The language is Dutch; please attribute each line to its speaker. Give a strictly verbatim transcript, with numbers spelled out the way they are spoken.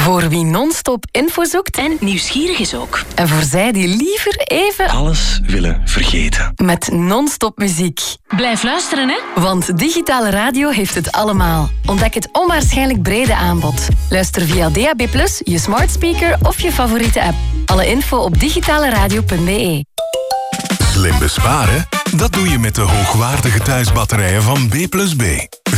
Speaker 1: Voor wie non-stop info zoekt
Speaker 2: en nieuwsgierig is ook.
Speaker 1: En voor zij die liever even
Speaker 3: alles willen vergeten.
Speaker 1: Met non-stop muziek.
Speaker 2: Blijf luisteren, hè?
Speaker 1: Want digitale radio heeft het allemaal. Ontdek het onwaarschijnlijk brede aanbod. Luister via D A B plus, je smart speaker of je favoriete app. Alle info op digitaleradio punt b e.
Speaker 4: Slim besparen? Dat doe je met de hoogwaardige thuisbatterijen van B plus B.